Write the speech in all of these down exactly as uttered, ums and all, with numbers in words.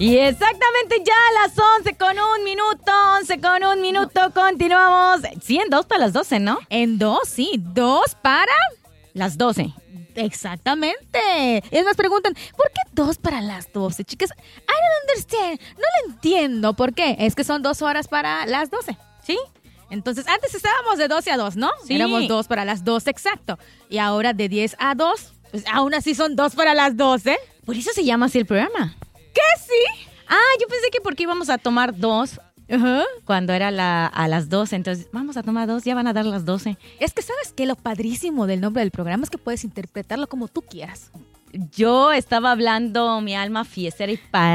Y exactamente ya a las once con un minuto, once con un minuto, continuamos. Sí, en dos para las doce, ¿no? En dos, sí, dos para las doce. Exactamente. Es más, preguntan, ¿por qué dos para las doce, chicas? I don't understand. No lo entiendo. ¿Por qué? Es que son dos horas para las doce. ¿Sí? Entonces, antes estábamos de doce a dos, ¿no? Sí. Éramos dos para las doce, exacto. Y ahora de diez a dos, pues aún así son dos para las doce. Por eso se llama así el programa. ¿Qué sí? Ah, yo pensé que porque íbamos a tomar dos Ajá. cuando era la, a las doce. Entonces, vamos a tomar dos, ya van a dar las doce. Es que, ¿sabes qué? Lo padrísimo del nombre del programa es que puedes interpretarlo como tú quieras. Yo estaba hablando mi alma fiestera y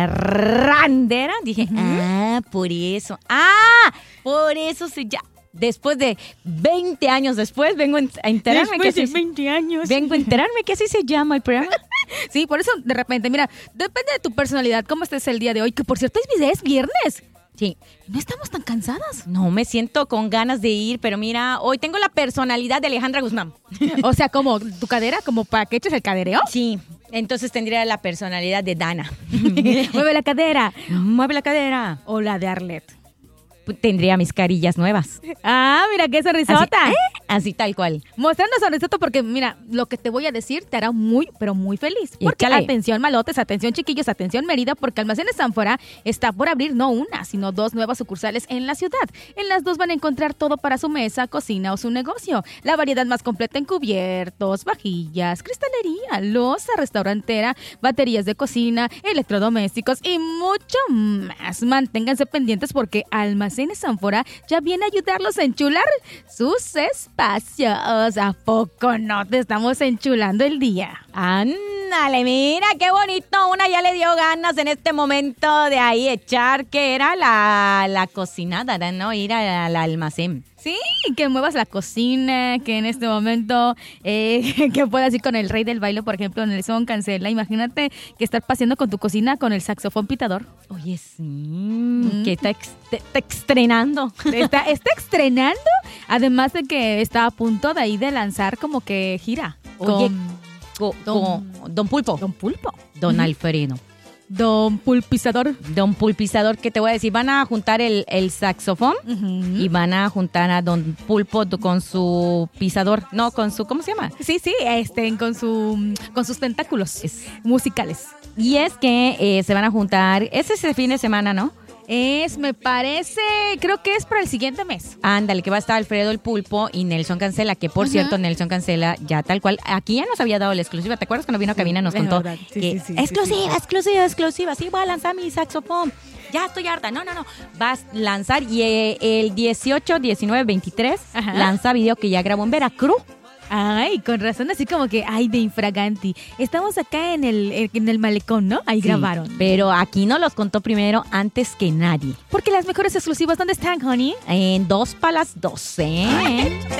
parrandera. Dije, Uh-huh. ah, por eso. Ah, por eso se llama. Después de veinte años después, vengo a enterarme que así, veinte años. vengo a enterarme que así se llama el programa. Sí, por eso de repente, mira, depende de tu personalidad, cómo estés el día de hoy, que por cierto es, es viernes. Sí. No estamos tan cansadas. No me siento con ganas de ir, pero mira, hoy tengo la personalidad de Alejandra Guzmán. O sea, como tu cadera, como para que eches el cadereo. Sí, entonces tendría la personalidad de Dana. Mueve la cadera. Mueve la cadera. O la de Arlet. Tendría mis carillas nuevas. Ah, mira qué sonrisota. Así, ¿eh? Así tal cual. Mostrando sonrisota porque, mira, lo que te voy a decir te hará muy, pero muy feliz. Porque Échale. atención malotes, atención chiquillos, atención Mérida, porque Almacenes Sanfora está por abrir no una, sino dos nuevas sucursales en la ciudad. En las dos van a encontrar todo para su mesa, cocina o su negocio. La variedad más completa en cubiertos, vajillas, cristalería, loza restaurantera, baterías de cocina, electrodomésticos y mucho más. Manténganse pendientes porque Almacenes Sanfora ya viene a ayudarlos a enchular sus espacios. ¿A poco no te estamos enchulando el día? Ándale, mira qué bonito. Una ya le dio ganas en este momento de ahí echar, que era la, la cocinada, ¿no? Ir al almacén. Sí, que muevas la cocina, que en este momento eh, que puedas ir con el rey del baile, por ejemplo, Nelson Cancela. Imagínate que estar paseando con tu cocina con el saxofón pitador. Oye, sí, mm. que está, ex, está estrenando. Está, está estrenando, además de que está a punto de ahí de lanzar como que gira. Oye, con con, don, con Don Pulpo. Don Pulpo. Don Alfredo. Don Pulpizador. Don Pulpizador, que te voy a decir, van a juntar el, el saxofón Uh-huh. y van a juntar a Don Pulpo con su pisador. No, con su, ¿cómo se llama? Sí, sí, este, con su con sus tentáculos Es- musicales. Y es que eh, se van a juntar, ese es el fin de semana, ¿no? Es, me parece, creo que es para el siguiente mes. Ándale, que va a estar Alfredo el Pulpo y Nelson Cancela, que por Ajá. cierto, Nelson Cancela ya tal cual, aquí ya nos había dado la exclusiva. ¿Te acuerdas cuando vino a cabina nos es contó verdad. Sí, que sí, sí, sí, exclusiva, sí. exclusiva, exclusiva, sí voy a lanzar mi saxofón. Ya estoy harta. No, no, no. Vas a lanzar y eh, el dieciocho, diecinueve, veintitrés Ajá. lanza video que ya grabó en Veracruz. Ay, con razón, así como que, ay, de infraganti. Estamos acá en el, en el malecón, ¿no? Ahí Sí, grabaron. pero aquí nos los contó primero antes que nadie. Porque las mejores exclusivas, ¿dónde están, honey? En dos para las doce.